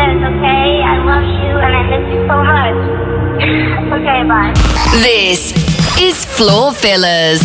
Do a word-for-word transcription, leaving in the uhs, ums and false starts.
this, okay? I love you and I miss you so much. Okay, bye. This is Floor Fillers.